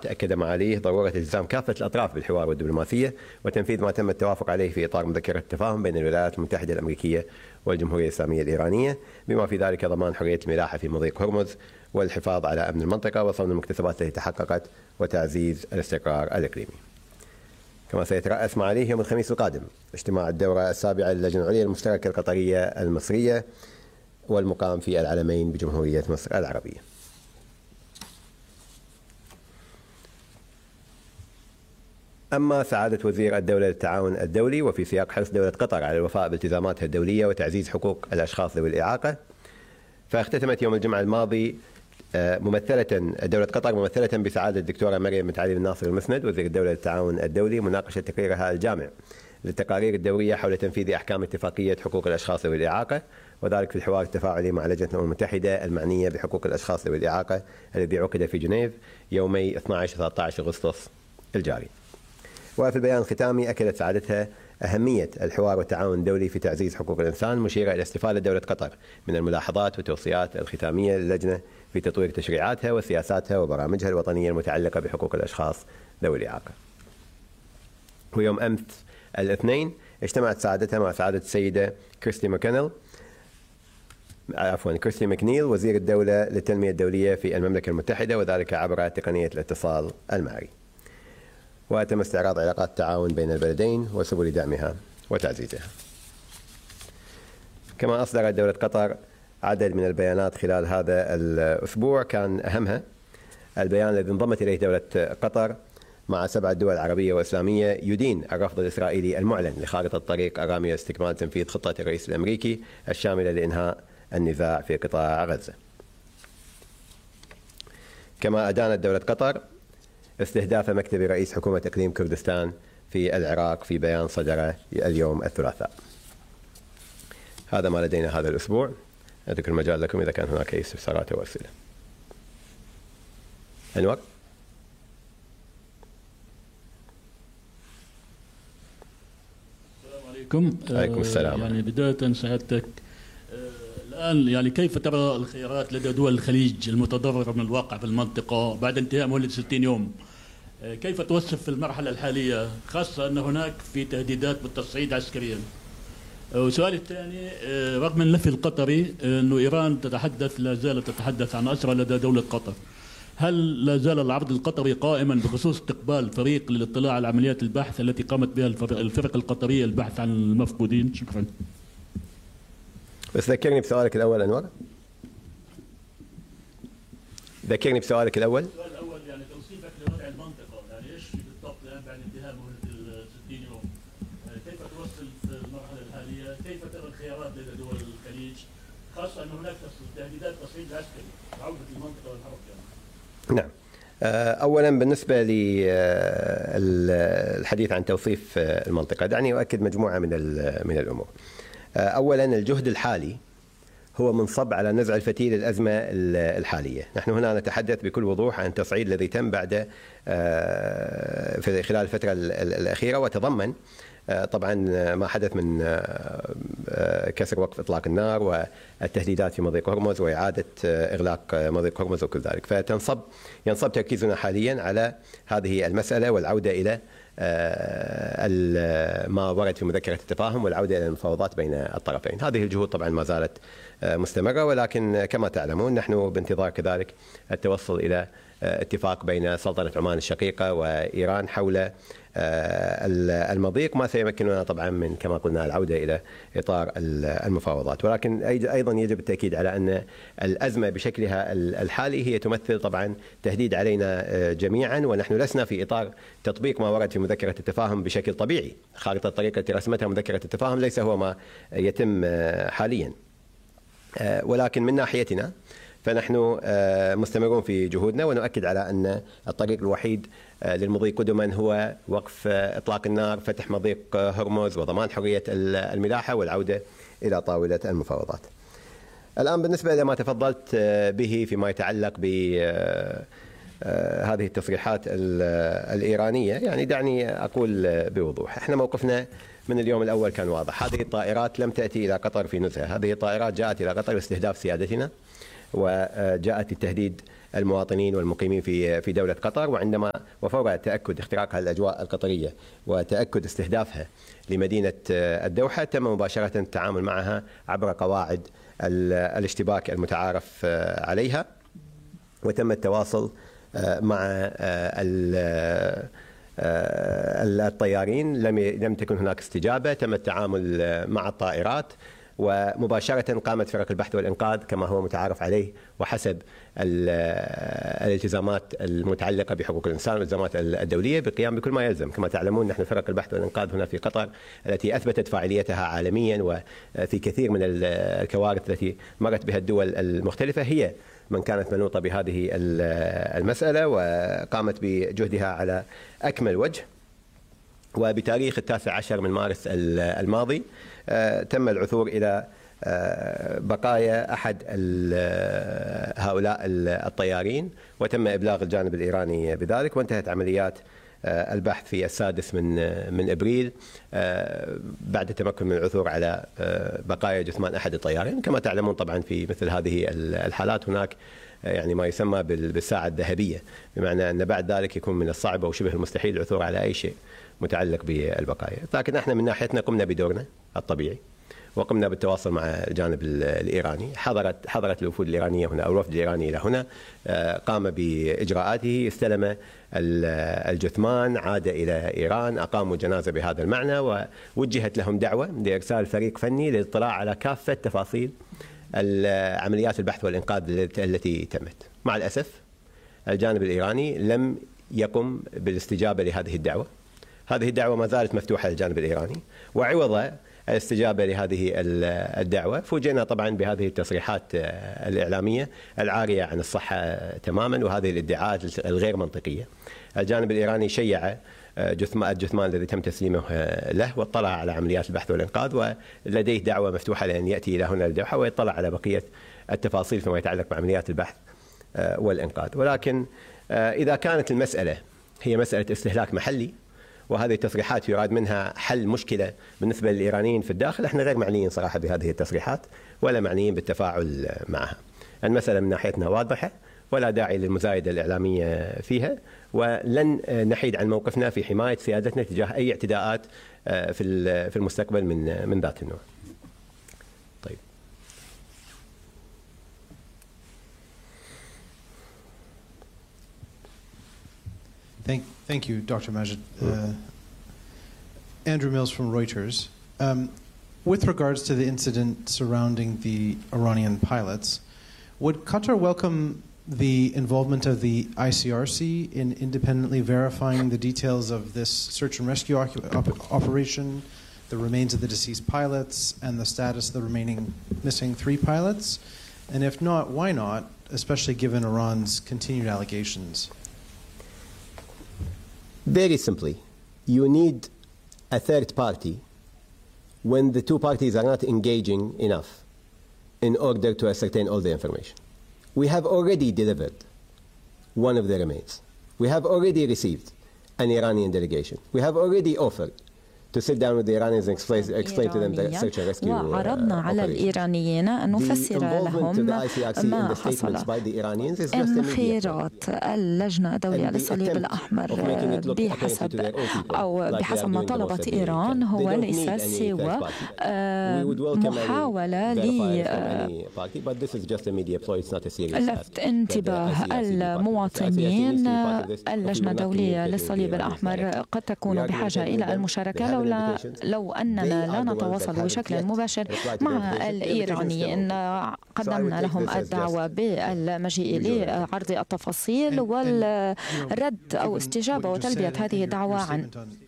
أكد معاليه ضرورة التزام كافة الأطراف بالحوار والدبلوماسية وتنفيذ ما تم التوافق عليه في إطار مذكرة التفاهم بين الولايات المتحدة الأمريكية والجمهورية الإسلامية الإيرانية، بما في ذلك ضمان حرية الملاحة في مضيق هرمز والحفاظ على أمن المنطقة وصون المكتسبات التي تحققت وتعزيز الاستقرار الإقليمي. كما سيترأس معاليه يوم الخميس القادم اجتماع الدورة السابعة للجنة العليا المشتركة القطرية المصرية والمقام في العلمين بجمهورية مصر العربية. أما سعادة وزير الدولة للتعاون الدولي وفي سياق حرص دولة قطر على الوفاء بالتزاماتها الدولية وتعزيز حقوق الأشخاص ذوي الإعاقة، فاختتمت يوم الجمعة الماضي دولة قطر ممثلة بسعادة الدكتورة مريم متعالي بن ناصر المسند وزير الدولة للتعاون الدولي مناقشة تقريرها الجامع للتقارير الدورية حول تنفيذ أحكام اتفاقية حقوق الأشخاص ذوي الإعاقة، وذلك في الحوار التفاعلي مع لجنة الأمم المتحدة المعنية بحقوق الأشخاص ذوي الإعاقة الذي عقد في جنيف يومي 12 و 13 أغسطس الجاري. وفي البيان الختامي أكدت سعادتها أهمية الحوار والتعاون الدولي في تعزيز حقوق الإنسان، مشيرة إلى استفادة دولة قطر من الملاحظات والتوصيات الختامية للجنة في تطوير تشريعاتها وسياساتها وبرامجها الوطنية المتعلقة بحقوق الأشخاص ذوي الإعاقة. ويوم أمس الاثنين اجتمعت سعادتها مع سعادة السيدة كريستي ماكنيل وزير الدولة للتنمية الدولية في المملكة المتحدة، وذلك عبر تقنية الاتصال المعري. وتم استعراض علاقات التعاون بين البلدين وسبل دعمها وتعزيزها. كما أصدرت دولة قطر عدد من البيانات خلال هذا الأسبوع، كان أهمها البيان الذي انضمت إليه دولة قطر مع 7 دول عربية وإسلامية يدين الرفض الإسرائيلي المعلن لخارطة الطريق الرامية لاستكمال تنفيذ خطة الرئيس الأمريكي الشاملة لإنهاء النزاع في قطاع غزة. كما أدانت دولة قطر استهداف مكتب رئيس حكومة إقليم كردستان في العراق في بيان صدر اليوم الثلاثاء. هذا ما لدينا هذا الأسبوع، أترك المجال لكم إذا كان هناك أي استفسارات أو أسئلة. أنور. السلام عليكم. عليكم السلام. يعني بداية سعادتك الآن يعني كيف ترى الخيارات لدى دول الخليج المتضررة من الواقع في المنطقة بعد انتهاء مهلة 60 يوم؟ كيف توصف في المرحلة الحالية، خاصة أن هناك في تهديدات بالتصعيد عسكريا؟ وسؤالي الثاني، رغم النفي القطري أنه إيران لا زالت تتحدث عن أسرى لدى دولة قطر، هل لا زال العرض القطري قائما بخصوص استقبال فريق للاطلاع على عمليات البحث التي قامت بها الفرق القطرية البحث عن المفقودين؟ شكرا. بس ذكرني بسؤالك الأول أنور. ذكرني بسؤالك الأول. السؤال الأول يعني توصيفك لوضع المنطقة، يعني إيش بالضبط الآن بعد انتهاء مهلة ال 60 يوم؟ كيف توصل في المرحلة الحالية؟ كيف ترى الخيارات لدى دول الخليج، خاصة أن هناك تهديدات تصعيد عسكري عودة المنطقة والحرب يعني؟ نعم. أولا بالنسبة للحديث عن توصيف المنطقة، دعني أؤكد مجموعة من الأمور. أولا الجهد الحالي هو منصب على نزع الفتيل الأزمة الحالية. نحن هنا نتحدث بكل وضوح عن التصعيد الذي تم بعد في خلال الفترة الأخيرة، وتضمن طبعا ما حدث من كسر وقف إطلاق النار والتهديدات في مضيق هرمز وإعادة إغلاق مضيق هرمز وكل ذلك. ينصب تركيزنا حاليا على هذه المسألة والعودة إلى ما ورد في مذكرة التفاهم والعودة إلى المفاوضات بين الطرفين. هذه الجهود طبعا ما زالت مستمرة، ولكن كما تعلمون نحن بانتظار كذلك التوصل إلى اتفاق بين سلطنة عمان الشقيقة وإيران حول المضيق، ما سيمكننا طبعا من كما قلنا العودة إلى إطار المفاوضات. ولكن أيضا يجب التأكيد على أن الأزمة بشكلها الحالي هي تمثل طبعا تهديد علينا جميعا، ونحن لسنا في إطار تطبيق ما ورد في مذكرة التفاهم بشكل طبيعي. خارطة الطريق التي رسمتها مذكرة التفاهم ليس هو ما يتم حاليا، ولكن من ناحيتنا فنحن مستمرون في جهودنا، ونؤكد على أن الطريق الوحيد للمضي قدما هو وقف إطلاق النار، فتح مضيق هرمز، وضمان حرية الملاحة والعودة إلى طاولة المفاوضات. الآن بالنسبة لما تفضلت به فيما يتعلق بهذه التصريحات الإيرانية، يعني دعني أقول بوضوح، احنا موقفنا من اليوم الأول كان واضح. هذه الطائرات لم تأتي إلى قطر في نزهة، هذه الطائرات جاءت إلى قطر لاستهداف سيادتنا، وجاءت للتهديد المواطنين والمقيمين في دولة قطر. وفور تأكد اختراق الأجواء القطرية وتأكد استهدافها لمدينة الدوحة تم مباشرة التعامل معها عبر قواعد الاشتباك المتعارف عليها، وتم التواصل مع الطيارين. لم تكن هناك استجابة، تم التعامل مع الطائرات، ومباشرة قامت فرق البحث والإنقاذ كما هو متعارف عليه وحسب الالتزامات المتعلقة بحقوق الإنسان والالتزامات الدولية بالقيام بكل ما يلزم. كما تعلمون نحن فرق البحث والإنقاذ هنا في قطر التي أثبتت فاعليتها عالميا وفي كثير من الكوارث التي مرت بها الدول المختلفة هي من كانت منوطة بهذه المسألة وقامت بجهدها على أكمل وجه. وبتاريخ 19 من مارس الماضي تم العثور إلى بقايا أحد هؤلاء الطيارين، وتم إبلاغ الجانب الإيراني بذلك، وانتهت عمليات البحث في 6 من إبريل بعد التمكن من العثور على بقايا جثمان أحد الطيارين. كما تعلمون طبعا في مثل هذه الحالات هناك يعني ما يسمى بالساعة الذهبية، بمعنى أن بعد ذلك يكون من الصعب أو شبه المستحيل العثور على أي شيء متعلق بالبقايا. لكن احنا من ناحيتنا قمنا بدورنا الطبيعي وقمنا بالتواصل مع الجانب الإيراني. حضرت الوفود الإيرانية هنا أو الوفد الإيراني إلى هنا، قام بإجراءاته، استلم الجثمان، عاد إلى إيران، أقاموا جنازة بهذا المعنى، ووجهت لهم دعوة لإرسال فريق فني للاطلاع على كافة تفاصيل عمليات البحث والإنقاذ التي تمت. مع الأسف الجانب الإيراني لم يقم بالاستجابة لهذه الدعوة. هذه الدعوة ما زالت مفتوحة للجانب الإيراني، وعوض الاستجابة لهذه الدعوة فوجئنا طبعا بهذه التصريحات الإعلامية العارية عن الصحة تماما، وهذه الادعاءات الغير منطقية. الجانب الإيراني شيع الجثمان الذي تم تسليمه له، واطلع على عمليات البحث والإنقاذ، ولديه دعوة مفتوحة لأن يأتي إلى هنا الدوحة ويطلع على بقية التفاصيل فيما يتعلق بعمليات البحث والإنقاذ. ولكن إذا كانت المسألة هي مسألة استهلاك محلي وهذه التصريحات يراد منها حل مشكلة بالنسبة للإيرانيين في الداخل، احنا غير معنيين صراحة بهذه التصريحات ولا معنيين بالتفاعل معها. المسألة من ناحيتنا واضحة ولا داعي للمزايدة الإعلامية فيها، ولن نحيد عن موقفنا في حماية سيادتنا تجاه أي اعتداءات في المستقبل من ذات النوع. طيب. Thank you, Dr. Majid. Andrew Mills from Reuters. With regards to the incident surrounding the Iranian pilots, would Qatar welcome the involvement of the ICRC in independently verifying the details of this search and rescue operation, the remains of the deceased pilots, and the status of the remaining missing 3 pilots? And if not, why not, especially given Iran's continued allegations? Very simply, you need a third party when the 2 parties are not engaging enough in order to ascertain all the information. We have already delivered one of the remains. We have already received an Iranian delegation. We have already offered to sit down with the Iranians and explain to them the search and rescue وعرضنا على الإيرانيين أن نفسر لهم ما حصل. انخراط اللجنة الدولية للصليب الأحمر بحسب ما طلبت إيران هو ليس سوى محاولة للفت انتباه المواطنين. اللجنة الدولية للصليب الأحمر قد تكون بحاجة إلى المشاركة لو أننا لا نتواصل بشكل مباشر مع الإيرانيين. قدمنا لهم الدعوة بالمجيء لعرض التفاصيل والرد أو استجابة وتلبية هذه الدعوة عن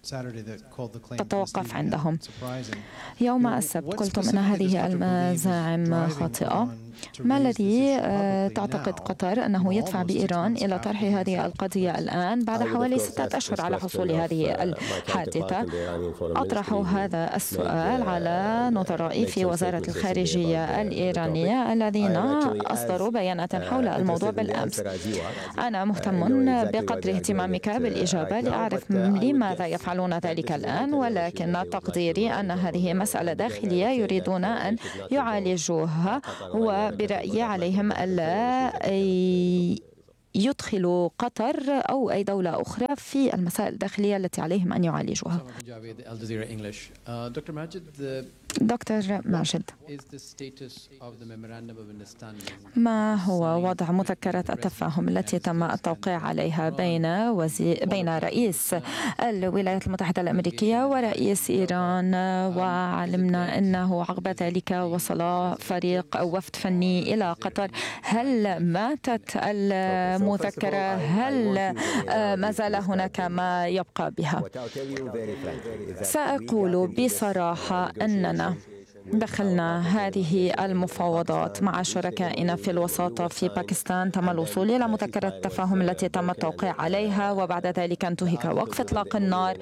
تتوقف عندهم. يوم السبت قلتم أن هذه المزاعم خاطئة. ما الذي تعتقد قطر أنه يدفع بإيران إلى طرح هذه القضية الآن بعد حوالي 6 أشهر على حصول هذه الحادثة؟ أطرح هذا السؤال على نظرائي في وزارة الخارجية الإيرانية الذين أصدروا بيانات حول الموضوع بالأمس. أنا مهتم بقدر اهتمامك بالإجابة لأعرف لماذا يفعلون ذلك الآن، ولكن تقديري أن هذه مسألة داخلية يريدون أن يعالجوها، وبرأيي عليهم ألا يدخل قطر أو أي دولة أخرى في المسائل الداخلية التي عليهم أن يعالجوها. دكتور ماجد، ما هو وضع مذكرة التفاهم التي تم التوقيع عليها بين رئيس الولايات المتحدة الأمريكية ورئيس إيران؟ وعلمنا أنه عقب ذلك وصل فريق أو وفد فني إلى قطر. هل ماتت المذكرة؟ هل ما زال هناك ما يبقى بها؟ سأقول بصراحة أننا دخلنا هذه المفاوضات مع شركائنا في الوساطة في باكستان. تم الوصول إلى مذكرة التفاهم التي تم التوقيع عليها، وبعد ذلك انتهك وقف إطلاق النار،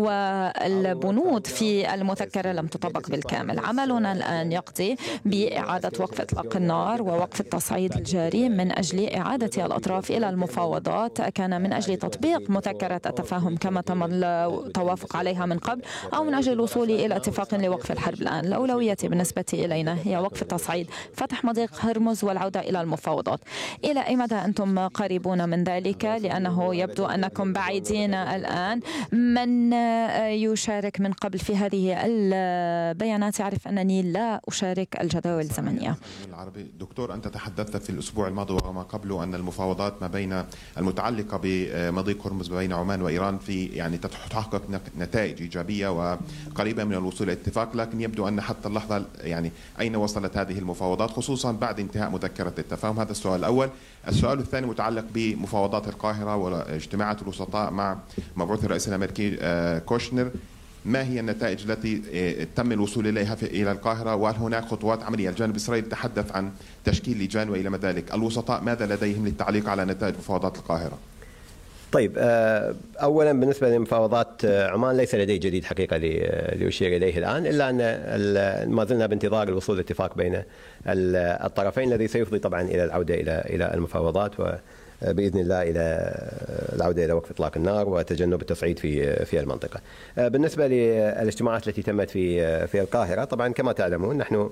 والبنود في المذكرة لم تطبق بالكامل. عملنا الآن يقضي بإعادة وقف إطلاق النار ووقف التصعيد الجاري من أجل إعادة الأطراف إلى المفاوضات، كان من أجل تطبيق مذكرة التفاهم كما تم التوافق عليها من قبل، أو من أجل الوصول إلى اتفاق لوقف الحرب. الآن الأولوية بالنسبة إلينا هي وقف التصعيد، فتح مضيق هرمز، والعودة إلى المفاوضات. إلى أي مدى أنتم قريبون من ذلك؟ لأنه يبدو أنكم بعيدين الآن. من يشارك من قبل في هذه البيانات؟ يعرف أنني لا أشارك الجداول الزمنية. دكتور، أنت تحدثت في الأسبوع الماضي وما قبله أن المفاوضات ما بين المتعلقة بمضيق هرمز بين عمان وإيران في يعني تحقق نتائج إيجابية وقريبة من الوصول إلى اتفاق، لكن يبدو أن حتى اللحظة يعني أين وصلت هذه المفاوضات خصوصا بعد انتهاء مذكرة التفاهم؟ هذا السؤال الأول. السؤال الثاني متعلق بمفاوضات القاهرة واجتماعات الوسطاء مع مبعوث الرئيس الأمريكي كوشنر. ما هي النتائج التي تم الوصول إليها إلى القاهرة؟ وهل هناك خطوات عملية؟ الجانب الإسرائيلي تحدث عن تشكيل لجان وإلى ما ذلك. الوسطاء ماذا لديهم للتعليق على نتائج مفاوضات القاهرة؟ طيب، أولا بالنسبة لمفاوضات عمان ليس لدي جديد حقيقة لأشير إليه الآن، إلا أن ما زلنا بانتظار الوصول لاتفاق بين الطرفين الذي سيفضي طبعا إلى العودة إلى المفاوضات، وبإذن الله إلى العودة إلى وقف إطلاق النار وتجنب التصعيد في المنطقة. بالنسبة للاجتماعات التي تمت في القاهرة، طبعا كما تعلمون نحن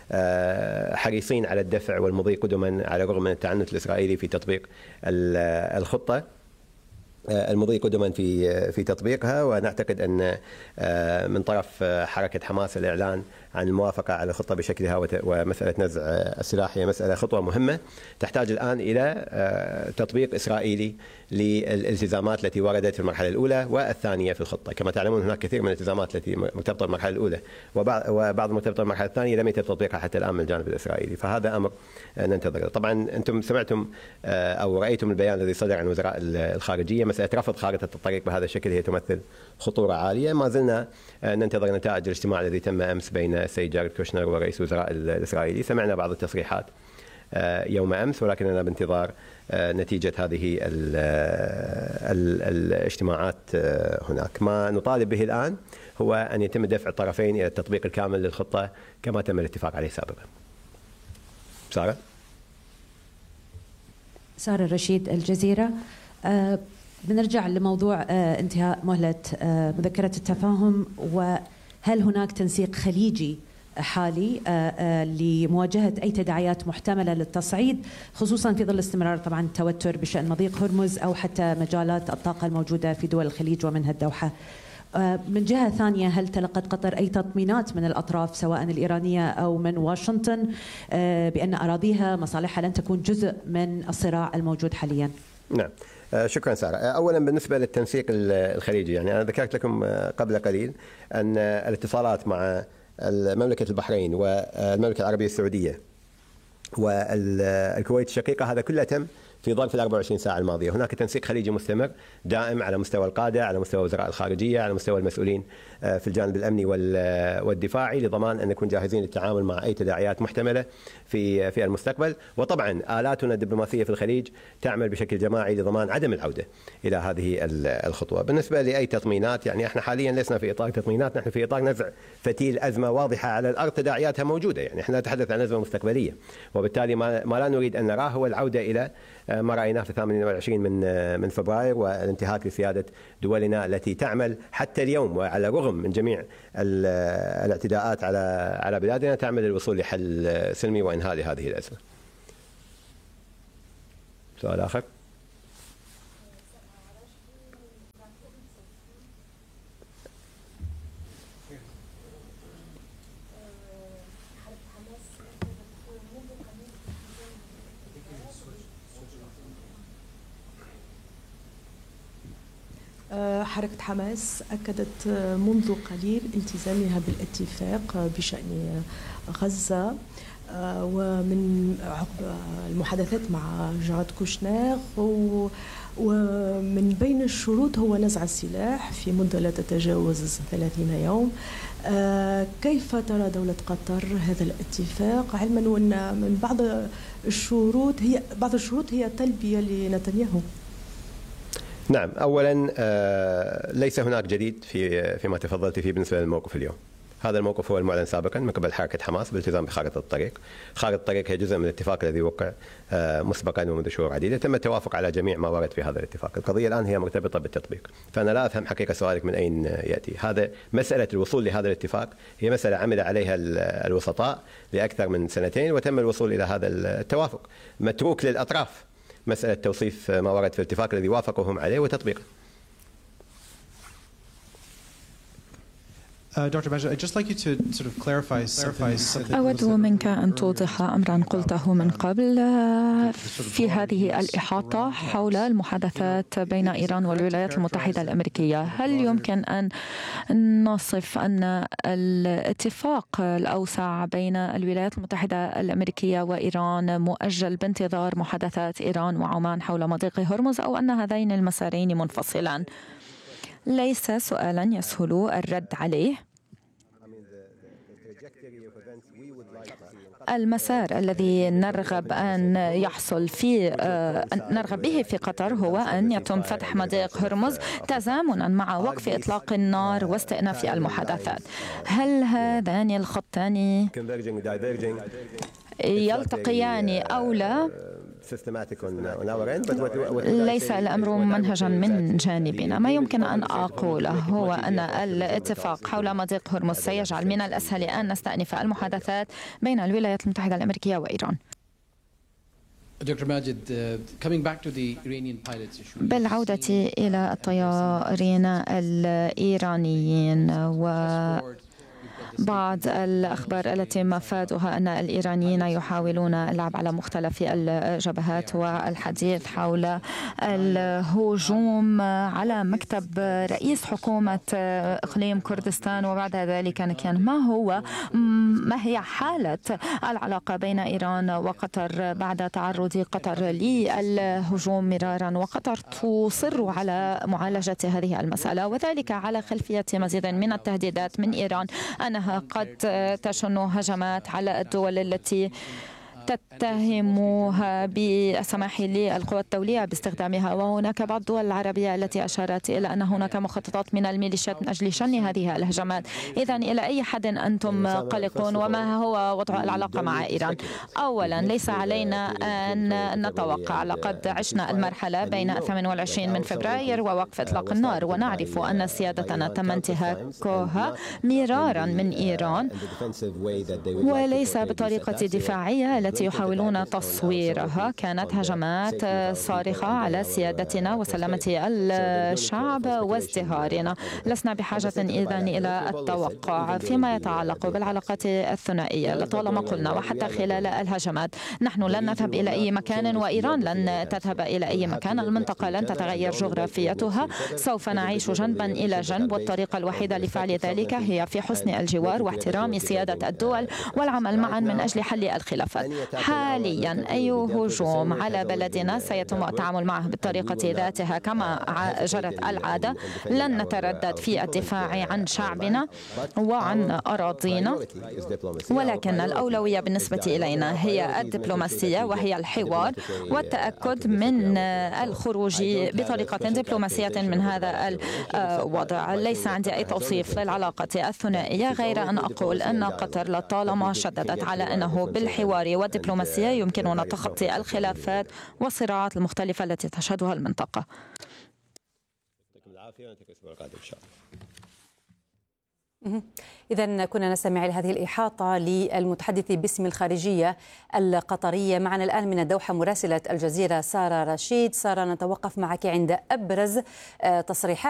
حريصين على الدفع والمضي قدما على الرغم من التعنت الإسرائيلي في تطبيق الخطة، المضي قدما في تطبيقها. ونعتقد أن من طرف حركة حماس الإعلان عن الموافقة على الخطة بشكلها ومسألة نزع السلاح هي مسألة خطوة مهمة تحتاج الآن إلى تطبيق إسرائيلي للالتزامات التي وردت في المرحلة الأولى والثانية في الخطة. كما تعلمون هناك كثير من الالتزامات التي مرتبطة بالمرحلة الأولى وبعض مرتبطة بالمرحلة الثانية لم يتم تطبيقها حتى الآن من الجانب الإسرائيلي، فهذا أمر ننتظره. طبعا أنتم سمعتم أو رأيتم البيان الذي صدر عن وزراء الخارجية. مسألة رفض خارطة الطريق بهذا الشكل هي تمثل خطورة عالية. ما زلنا ننتظر نتائج الاجتماع الذي تم أمس بين السيد جارد كوشنر ورئيس وزراء الإسرائيلي. سمعنا بعض التصريحات يوم أمس، ولكننا بانتظار نتيجة هذه الاجتماعات هناك. ما نطالب به الآن هو أن يتم دفع الطرفين إلى التطبيق الكامل للخطة كما تم الاتفاق عليه سابقا. سارة رشيد، الجزيرة. بنرجع لموضوع انتهاء مهلة مذكرة التفاهم، وهل هناك تنسيق خليجي حالي لمواجهة أي تداعيات محتملة للتصعيد، خصوصا في ظل استمرار طبعا التوتر بشأن مضيق هرمز أو حتى مجالات الطاقة الموجودة في دول الخليج ومنها الدوحة؟ من جهة ثانية، هل تلقت قطر أي تطمينات من الأطراف سواء الإيرانية أو من واشنطن بأن أراضيها مصالحها لن تكون جزء من الصراع الموجود حاليا؟ نعم، شكرا سارة. أولا بالنسبة للتنسيق الخليجي، يعني أنا ذكرت لكم قبل قليل أن الاتصالات مع مملكة البحرين والمملكة العربية السعودية والكويت الشقيقة هذا كله تم في ظرف 24 ساعة الماضية. هناك تنسيق خليجي مستمر دائم على مستوى القادة، على مستوى وزراء الخارجية، على مستوى المسؤولين في الجانب الأمني والدفاعي، لضمان أن نكون جاهزين للتعامل مع أي تداعيات محتملة في المستقبل. وطبعا آلاتنا الدبلوماسية في الخليج تعمل بشكل جماعي لضمان عدم العودة إلى هذه الخطوة. بالنسبة لأي تطمينات، يعني احنا حاليا لسنا في إطار تطمينات، نحن في إطار نزع فتيل أزمة واضحة على الأرض تداعياتها موجودة. يعني احنا نتحدث عن أزمة مستقبلية، وبالتالي ما لا نريد أن نراه هو العودة إلى ما رأيناه في 28 من فبراير والانتهاك لسيادة دولنا التي تعمل حتى اليوم وعلى الرغم من جميع الاعتداءات على بلادنا تعمل للوصول لحل سلمي وإنهاء هذه الأزمة. سؤال آخر؟ حركة حماس أكدت منذ قليل التزامها بالاتفاق بشأن غزة، ومن المحادثات مع جارد كوشنير، ومن بين الشروط هو نزع السلاح في مدة لا تتجاوز 30 يوم. كيف ترى دولة قطر هذا الاتفاق، علما أن من بعض الشروط هي تلبية لنتنياهو؟ نعم، أولا ليس هناك جديد فيما تفضلت فيه بالنسبة للموقف اليوم. هذا الموقف هو المعلن سابقا من قبل حركة حماس بالالتزام بخارطة الطريق. خارطة الطريق هي جزء من الاتفاق الذي وقع مسبقا ومنذ شهور عديدة، تم التوافق على جميع ما ورد في هذا الاتفاق. القضية الآن هي مرتبطة بالتطبيق، فأنا لا أفهم حقيقة سؤالك من أين يأتي. هذا مسألة الوصول لهذا الاتفاق هي مسألة عمل عليها الوسطاء لأكثر من سنتين، وتم الوصول إلى هذا التوافق، متروك للأطراف مسألة توصيف ما ورد في الاتفاق الذي وافقوهم عليه وتطبيقه. Dr. Majid, I'd just like you to sort of clarify something. أود منك أن توضح أمرا قلته من قبل في هذه الإحاطة حول المحادثات بين إيران والولايات المتحدة الأمريكية. هل يمكن أن نصف أن الاتفاق الأوسع بين الولايات المتحدة الأمريكية وإيران مؤجل بانتظار محادثات إيران وعمان حول مضيق هرمز، أو أن هذين المسارين منفصلان؟ ليس سؤالا يسهل الرد عليه. المسار الذي نرغب أن يحصل نرغب به في قطر هو أن يتم فتح مضيق هرمز تزامنا مع وقف إطلاق النار واستئناف المحادثات. هل هذان الخطان يلتقيان أو لا؟ ليس الأمر منهجا من جانبنا. ما يمكن أن أقوله هو أن الاتفاق حول مضيق هرمز سيجعل من الأسهل أن نستأنف المحادثات بين الولايات المتحدة الأمريكية وإيران. بالعودة إلى الطيارين الإيرانيين بعض الأخبار التي مفادها أن الإيرانيين يحاولون اللعب على مختلف الجبهات والحديث حول الهجوم على مكتب رئيس حكومة إقليم كردستان، وبعد ذلك كان ما هي حالة العلاقة بين إيران وقطر بعد تعرض قطر للهجوم مرارا، وقطر تصر على معالجة هذه المسألة، وذلك على خلفية مزيد من التهديدات من إيران أنها قد تشن هجمات على الدول التي تتهمها بالسماح للقوى الدولية باستخدامها. وهناك بعض الدول العربية التي أشارت إلى أن هناك مخططات من الميليشيات من أجل شن هذه الهجمات. إذن إلى أي حد أنتم قلقون، وما هو وضع العلاقة مع إيران؟ أولا، ليس علينا أن نتوقع، لقد عشنا المرحلة بين 28 من فبراير ووقف إطلاق النار، ونعرف أن سيادتنا تم انتهاكها مرارا من إيران، وليس بطريقة دفاعية التي يحاولون تصويرها. كانت هجمات صارخة على سيادتنا وسلامة الشعب وازدهارنا. لسنا بحاجة إذن إلى التوقع فيما يتعلق بالعلاقات الثنائية. لطالما قلنا وحتى خلال الهجمات نحن لن نذهب إلى أي مكان، وإيران لن تذهب إلى أي مكان. المنطقة لن تتغير جغرافيتها، سوف نعيش جنبا إلى جنب، والطريقة الوحيدة لفعل ذلك هي في حسن الجوار واحترام سيادة الدول والعمل معا من أجل حل الخلافات. حاليا أي هجوم على بلدنا سيتم التعامل معه بالطريقة ذاتها كما جرت العادة. لن نتردد في الدفاع عن شعبنا وعن أراضينا، ولكن الأولوية بالنسبة إلينا هي الدبلوماسية وهي الحوار والتأكد من الخروج بطريقة دبلوماسية من هذا الوضع. ليس عندي أي توصيف للعلاقة الثنائية غير أن أقول أن قطر لطالما شددت على أنه بالحوار والدبلوماسية يمكننا تخطي الخلافات والصراعات المختلفة التي تشهدها المنطقة. إذن كنا نستمع لهذه الإحاطة للمتحدث باسم الخارجية القطرية. معنا الآن من الدوحة مراسلة الجزيرة سارة رشيد. سارة، نتوقف معك عند أبرز تصريحات